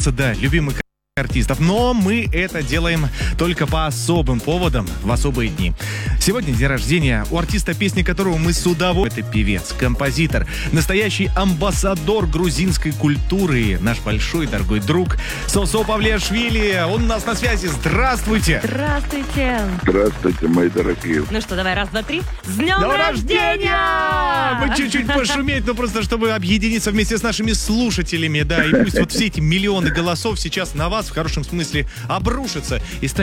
коснуться, да, любимых артистов, но мы это делаем только по особым поводам, в особые дни. Сегодня день рождения у артиста, песни которого мы с удовольствием... Это певец, композитор, настоящий амбассадор грузинской культуры, наш большой дорогой друг Сосо Павлиашвили. Он у нас на связи. Здравствуйте! Здравствуйте! Здравствуйте, мои дорогие. Ну что, давай, раз, два, три. С днем Днем рождения! Мы чуть-чуть пошуметь, но просто чтобы объединиться вместе с нашими слушателями, да, и пусть вот все эти миллионы голосов сейчас на вас, в хорошем смысле, обрушатся и станет